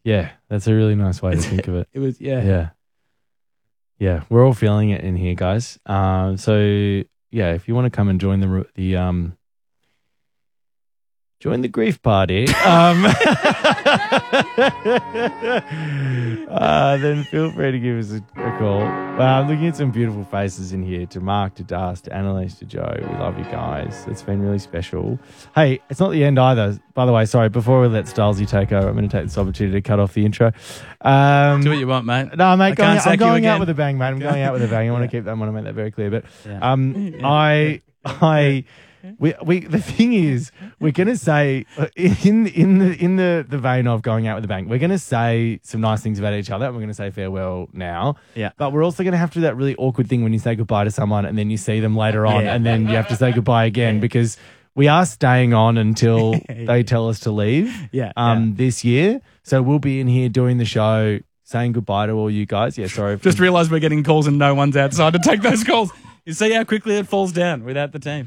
Yeah, that's a really nice way to think of it. It was, yeah. Yeah. Yeah, we're all feeling it in here, guys. So yeah, if you want to come and join join the grief party, then feel free to give us a call. I'm looking at some beautiful faces in here. To Mark, to Dust, to Annalise, to Joe. We love you guys. It's been really special. Hey, it's not the end either. By the way, sorry, before we let Stylesy take over, I'm going to take this opportunity to cut off the intro. Do what you want, mate. No, mate, I'm going out again. with a bang, mate. I'm going out with a bang. I want to make that very clear. But Yeah. the thing is, we're going to say in the vein of going out with a bang, we're going to say some nice things about each other, and we're going to say farewell now. Yeah. But we're also going to have to do that really awkward thing when you say goodbye to someone and then you see them later on, and then you have to say goodbye again because we are staying on until they tell us to leave. This year. So we'll be in here doing the show, saying goodbye to all you guys. Yeah, sorry. Just realised we're getting calls and no one's outside to take those calls. You see how quickly it falls down without the team.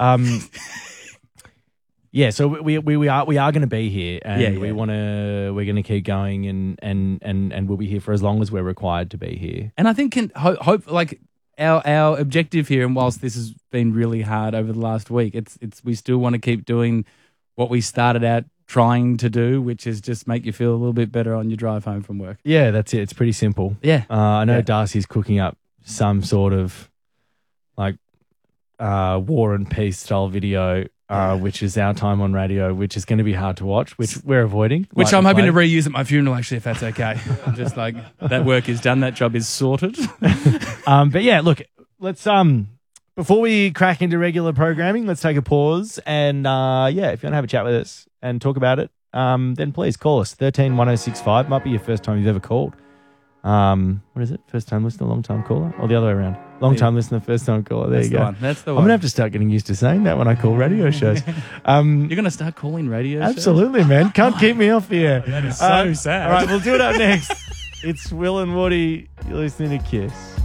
Yeah, so we are going to be here, and we're going to keep going, and we'll be here for as long as we're required to be here. And I think hope like our objective here, and whilst this has been really hard over the last week, it's we still want to keep doing what we started out trying to do, which is just make you feel a little bit better on your drive home from work. Yeah, that's it. It's pretty simple. Yeah, I know Darcy's cooking up some sort of like War and Peace style video, which is our time on radio, which is going to be hard to watch, which we're avoiding. Which I'm hoping to reuse at my funeral, actually, if that's okay. I'm just like, that work is done, that job is sorted. But yeah, look, let's before we crack into regular programming, let's take a pause, and if you want to have a chat with us and talk about it, then please call us 131065. Might be your first time you've ever called. What is it? First time listener, long time caller, or the other way around? Long time listener, first time caller. There you go. That's the one. I'm gonna have to start getting used to saying that when I call radio shows. You're gonna start calling radio shows? Absolutely, man. Can't keep me off the air. That is so sad. All right, we'll do it up next. It's Will and Woody. You're listening to Kiss.